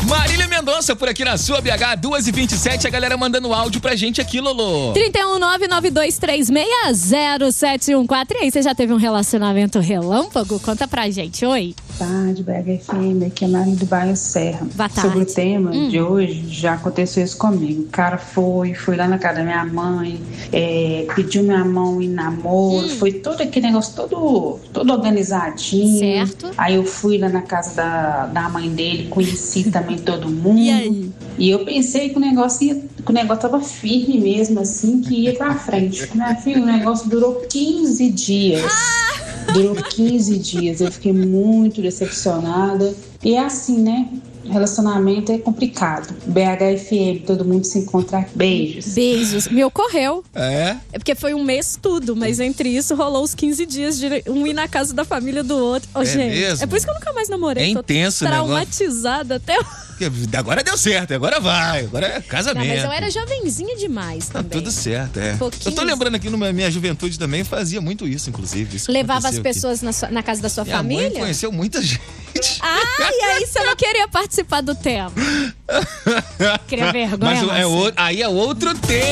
Marília Mendonça por aqui na sua BH, 2h27, a galera mandando áudio pra gente aqui, Lolo. 31992360714. E aí, você já teve um relacionamento relâmpago? Conta pra gente, oi. Tarde, BH FM, aqui é Maria do Bairro Serra. Boa tarde. Sobre o tema de hoje, já aconteceu isso comigo. O cara foi lá na casa da minha mãe, pediu minha mão em namoro, foi todo aquele negócio todo organizadinho. Certo. Aí eu fui lá na casa da mãe dele, conheci também todo mundo. E aí? E eu pensei que o negócio tava firme mesmo, assim, que ia pra frente. Minha filha, o negócio durou 15 dias. Durou 15 dias. Eu fiquei muito decepcionada. E é assim, né? Relacionamento é complicado. BHFM, todo mundo se encontra. Beijos. Beijos. Me ocorreu. É porque foi um mês tudo, mas entre isso rolou os 15 dias de um ir na casa da família do outro. Gente, mesmo? é por isso que eu nunca mais namorei. É intenso o negócio. Traumatizada até. Agora deu certo, agora vai, agora é casamento. Não, mas eu era jovenzinha demais também. Tudo certo, é. Pouquinho. Eu tô lembrando aqui, na minha juventude também, fazia muito isso, inclusive. Isso levava as pessoas na casa da sua família? Minha mãe conheceu muita gente. E aí você não queria participar do tema? Queria vergonha, Mas aí é outro tema.